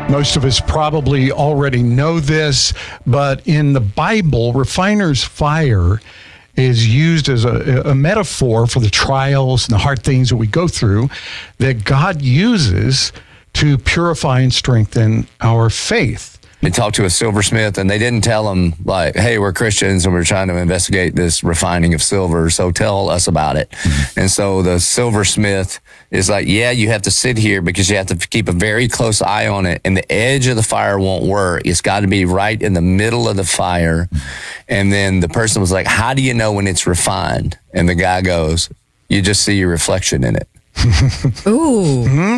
Most of us probably already know this, but in the Bible, refiner's fire is used as a metaphor for the trials and the hard things that we go through that God uses to purify and strengthen our faith. They talked to a silversmith, and they didn't tell him, like, hey, we're Christians, and we're trying to investigate this refining of silver, so tell us about it. And so the silversmith is like, yeah, you have to sit here because you have to keep a very close eye on it, and the edge of the fire won't work. It's got to be right in the middle of the fire. And then the person was like, how do you know when it's refined? And the guy goes, you just see your reflection in it. Ooh.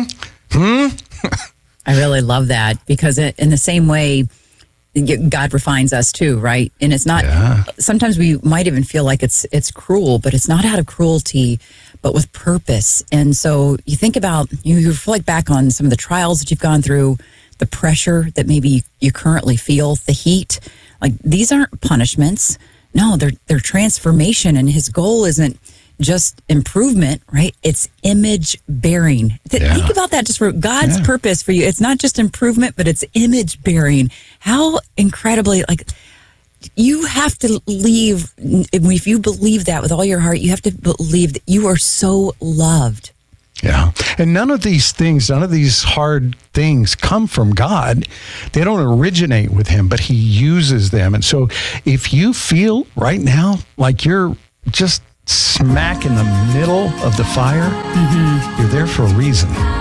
I really love that, because in the same way, God refines us too, right? And it's not, sometimes we might even feel like it's cruel, but it's not out of cruelty, but with purpose. And so you think about, you reflect back on some of the trials that you've gone through, the pressure that maybe you currently feel, the heat. Like, these aren't punishments. No, they're transformation. And his goal isn't just improvement, right? It's image bearing. Think about that, just for God's purpose for you. It's not just improvement, but it's image bearing. How incredibly, like, you have to leave, if you believe that with all your heart, you have to believe that you are so loved. Yeah. And none of these things, none of these hard things come from God. They don't originate with him, but he uses them. And so if you feel right now like you're just smack in the middle of the fire, you're there for a reason.